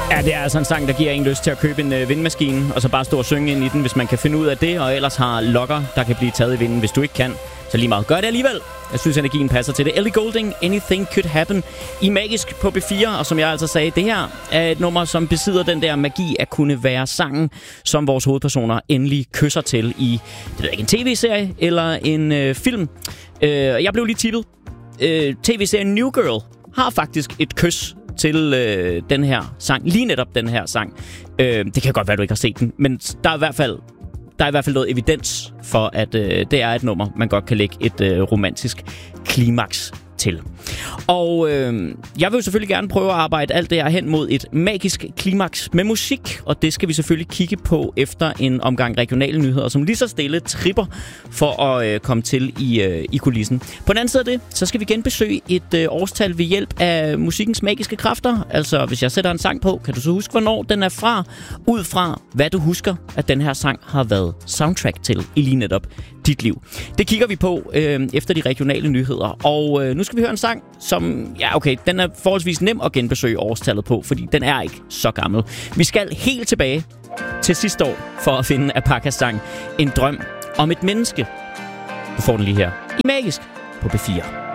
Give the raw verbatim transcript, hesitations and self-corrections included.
Ja, det er altså en sang, der giver en lyst til at købe en øh, vindmaskine, og så bare stå og synge ind i den, hvis man kan finde ud af det, og ellers har lokker, der kan blive taget i vinden, hvis du ikke kan. Så lige meget. Gør det alligevel. Jeg synes, energien passer til det. Ellie Goulding, Anything Could Happen i Magisk på B fire. Og som jeg altså sagde, det her er et nummer, som besidder den der magi at kunne være sangen, som vores hovedpersoner endelig kysser til i, det er ikke en tv-serie eller en øh, film. Øh, jeg blev lige tippet. Øh, tv-serien New Girl har faktisk et kys til øh, den her sang. Lige netop den her sang. Øh, det kan godt være, du ikke har set den, men der er i hvert fald Der er i hvert fald noget evidens for, at øh, det er et nummer, man godt kan lægge et øh, romantisk klimaks til. Og øh, jeg vil jo selvfølgelig gerne prøve at arbejde alt det her hen mod et magisk klimaks med musik, og det skal vi selvfølgelig kigge på efter en omgang regionale nyheder, som lige så stille tripper for at øh, komme til i, øh, i kulissen. På den anden side af det, så skal vi genbesøge et øh, årstal ved hjælp af musikkens magiske kræfter. Altså, hvis jeg sætter en sang på, kan du så huske, hvornår den er fra, ud fra hvad du husker, at den her sang har været soundtrack til i lige netop dit liv. Det kigger vi på øh, efter de regionale nyheder, og øh, nu skal vi høre en sang, som, ja okay, den er forholdsvis nem at genbesøge årstallet på, fordi den er ikke så gammel. Vi skal helt tilbage til sidste år for at finde Apakas sang En drøm om et menneske. Du får den lige her i Magisk på B fire.